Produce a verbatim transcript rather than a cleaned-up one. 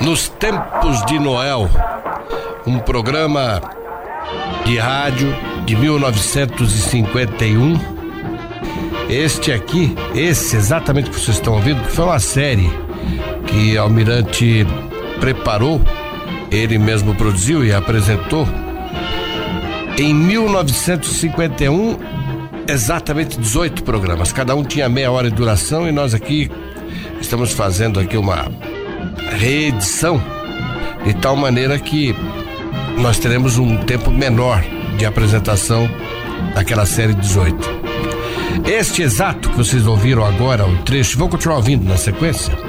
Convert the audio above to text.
Nos Tempos de Noel, um programa de rádio de mil novecentos e cinquenta e um. Este aqui, esse exatamente que vocês estão ouvindo, foi uma série que Almirante preparou, ele mesmo produziu e apresentou em mil novecentos e cinquenta e um, exatamente dezoito programas, cada um tinha meia hora de duração, e nós aqui estamos fazendo aqui uma reedição de tal maneira que nós teremos um tempo menor de apresentação daquela série dezoito. Este exato que vocês ouviram agora, o trecho, vão continuar ouvindo na sequência,